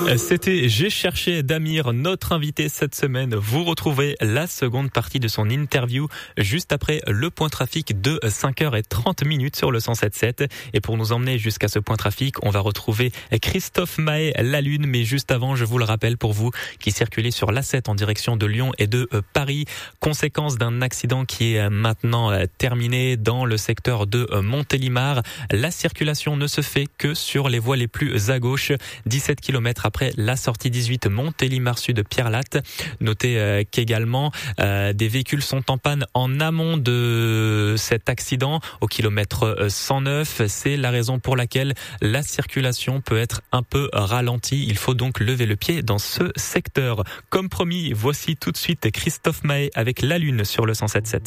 C'était J'ai cherché d'Amir, notre invité cette semaine. Vous retrouvez la seconde partie de son interview juste après le point trafic de 5h30 sur le 107.7. Et pour nous emmener jusqu'à ce point trafic, on va retrouver Christophe Mahé, la Lune. Mais juste avant, je vous le rappelle pour vous qui circulez sur l'A7 en direction de Lyon et de Paris. Conséquence d'un accident qui est maintenant terminé dans le secteur de Montélimar. La circulation ne se fait que sur les voies les plus à gauche. 17 km après la sortie 18 Montélimar Sud Pierre-Latte. Notez qu'également des véhicules sont en panne en amont de cet accident au kilomètre 109. C'est la raison pour laquelle la circulation peut être un peu ralentie. Il faut donc lever le pied dans ce secteur. Comme promis, voici tout de suite Christophe Mahé avec La Lune sur le 107.7.